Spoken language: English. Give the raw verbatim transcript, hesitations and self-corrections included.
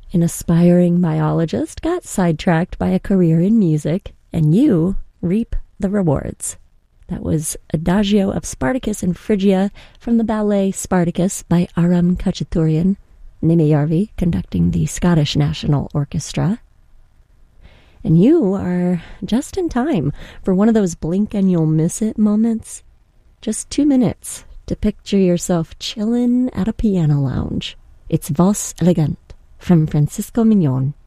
An aspiring biologist got sidetracked by a career in music, and you reap the rewards. That was Adagio of Spartacus and Phrygia from the ballet Spartacus by Aram Khachaturian, Nimeyarvi conducting the Scottish National Orchestra. And you are just in time for one of those blink and you'll miss it moments. Just two minutes to picture yourself chillin' at a piano lounge. It's Voz Elegant from Francisco Mignon.